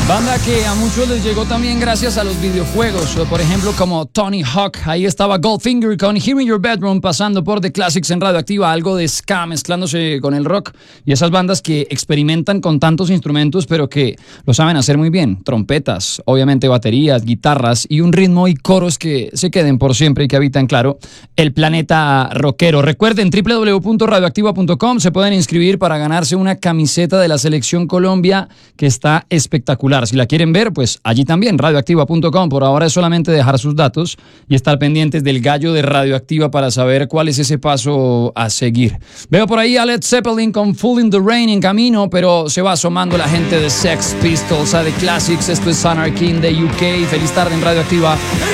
Banda que a muchos les llegó también gracias a los videojuegos, por ejemplo como Tony Hawk. Ahí estaba Goldfinger con Here in Your Bedroom, pasando por The Classics en Radioactiva, algo de ska mezclándose con el rock. Y esas bandas que experimentan con tantos instrumentos pero que lo saben hacer muy bien. Trompetas, obviamente baterías, guitarras y un ritmo y coros que se queden por siempre y que habitan, claro, el planeta rockero. Recuerden, www.radioactiva.com, se pueden inscribir para ganarse una camiseta de la Selección Colombia que está espectacular. Si la quieren ver, pues allí también, radioactiva.com. Por ahora es solamente dejar sus datos y estar pendientes del gallo de Radioactiva para saber cuál es ese paso a seguir. Veo por ahí a Led Zeppelin con Full in the Rain en camino, pero se va asomando la gente de Sex Pistols a The Classics. Esto es Anarchy in the UK. Feliz tarde en Radioactiva.